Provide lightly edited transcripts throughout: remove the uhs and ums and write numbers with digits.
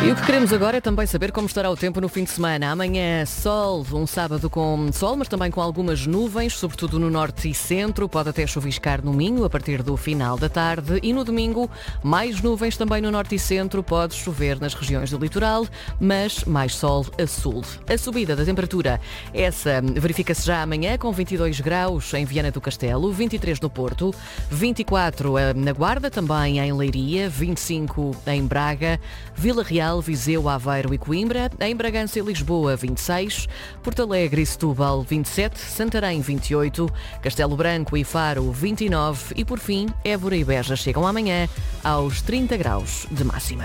E o que queremos agora é também saber como estará o tempo no fim de semana. Amanhã, sol, um sábado com sol, mas também com algumas nuvens, sobretudo no norte e centro. Pode até chuviscar no Minho a partir do final da tarde. E no domingo, mais nuvens também no norte e centro. Pode chover nas regiões do litoral, mas mais sol a sul. A subida da temperatura, essa verifica-se já amanhã com 22 graus em Viana do Castelo, 23 no Porto, 24 na Guarda, também em Leiria, 25 em Braga, Vila Real, Viseu, Aveiro e Coimbra, em Bragança e Lisboa 26, Porto Alegre e Setúbal 27, Santarém 28, Castelo Branco e Faro 29 e por fim Évora e Beja chegam amanhã aos 30 graus de máxima.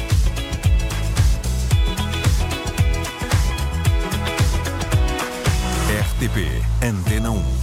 RTP Antena 1.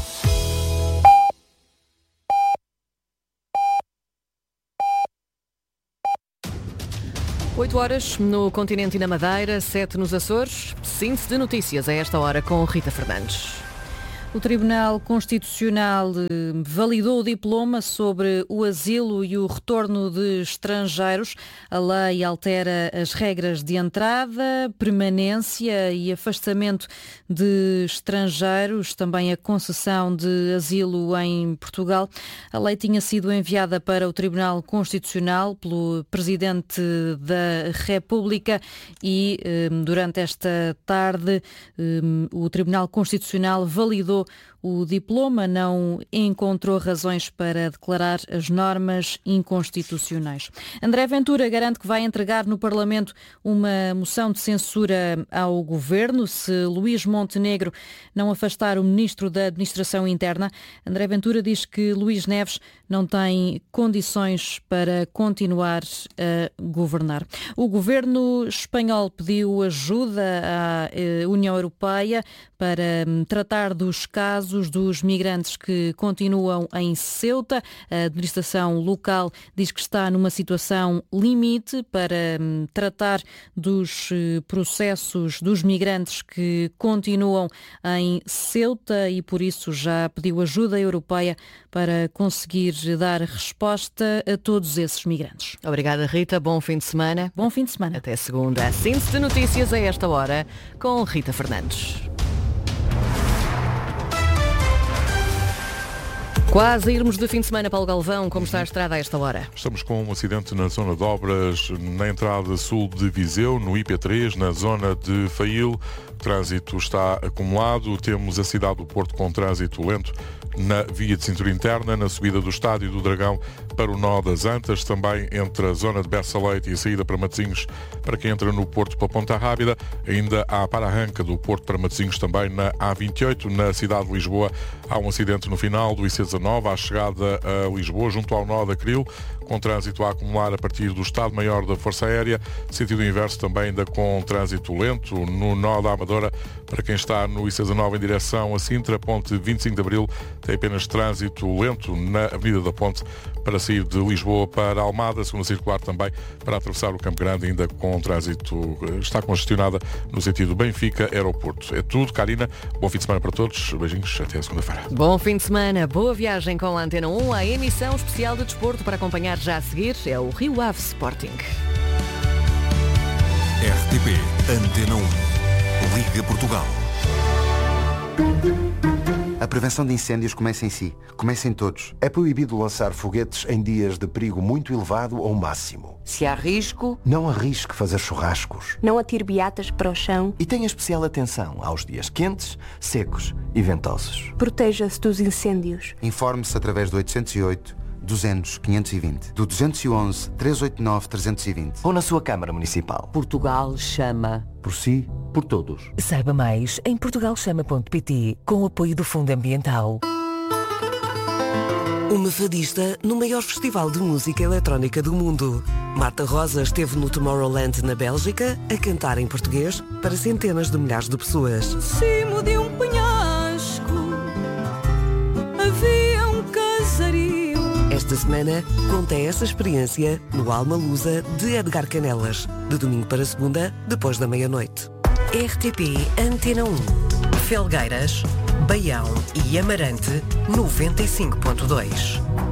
Oito horas no continente e na Madeira, 7 nos Açores. Síntese de notícias a esta hora com Rita Fernandes. O Tribunal Constitucional validou o diploma sobre o asilo e o retorno de estrangeiros. A lei altera as regras de entrada, permanência e afastamento de estrangeiros, também a concessão de asilo em Portugal. A lei tinha sido enviada para o Tribunal Constitucional pelo Presidente da República e durante esta tarde o Tribunal Constitucional validou o diploma, não encontrou razões para declarar as normas inconstitucionais. André Ventura garante que vai entregar no Parlamento uma moção de censura ao Governo se Luís Montenegro não afastar o Ministro da Administração Interna. André Ventura diz que Luís Neves não tem condições para continuar a governar. O Governo espanhol pediu ajuda à União Europeia para tratar dos casos dos migrantes que continuam em Ceuta. A administração local diz que está numa situação limite para tratar dos processos dos migrantes que continuam em Ceuta e por isso já pediu ajuda europeia para conseguir dar resposta a todos esses migrantes. Obrigada, Rita. Bom fim de semana. Bom fim de semana. Até segunda. Síntese de notícias a esta hora com Rita Fernandes. Quase a irmos de fim de semana, Paulo Galvão. Como está a estrada a esta hora? Estamos com um acidente na zona de obras, na entrada sul de Viseu, no IP3, na zona de Fail. O trânsito está acumulado. Temos a cidade do Porto com trânsito lento na via de cintura interna, na subida do Estádio do Dragão para o nó das Antas, também entre a zona de Bessa Leite e a saída para Matosinhos, para quem entra no Porto para Ponta Rábida. Ainda há para-arranca do Porto para Matosinhos também na A28, na cidade de Lisboa. Há um acidente no final do IC19, à chegada a Lisboa, junto ao nó da Cril, com trânsito a acumular a partir do Estado-Maior da Força Aérea. Sentido inverso também ainda com trânsito lento no nó da Amadora, para quem está no IC19 em direção a Sintra, ponte 25 de Abril, tem apenas trânsito lento na Avenida da Ponte para sair de Lisboa para Almada, segunda circular também para atravessar o Campo Grande, ainda com trânsito, está congestionada no sentido Benfica-Aeroporto. É tudo, Karina. Bom fim de semana para todos. Beijinhos, até a segunda-feira. Bom fim de semana, boa viagem com a Antena 1. A emissão especial de desporto para acompanhar já a seguir é o Rio Ave Sporting. RTP Antena 1. Liga Portugal. A prevenção de incêndios começa em si. Começa em todos. É proibido lançar foguetes em dias de perigo muito elevado ou máximo. Se há risco, não arrisque fazer churrascos. Não atire beatas para o chão. E tenha especial atenção aos dias quentes, secos e ventosos. Proteja-se dos incêndios. Informe-se através do 808 200 520, do 211 389 320 ou na sua Câmara Municipal. Portugal chama. Por si, por todos. Saiba mais em portugalchama.pt, com o apoio do Fundo Ambiental. Uma fadista no maior festival de música eletrónica do mundo. Marta Rosa esteve no Tomorrowland, na Bélgica, a cantar em português para centenas de milhares de pessoas. Cimo de um penhasco havia um casario. Esta semana, conta essa experiência no Alma Lusa de Edgar Canelas, de domingo para segunda, depois da meia-noite. RTP Antena 1. Felgueiras, Baião e Amarante, 95.2.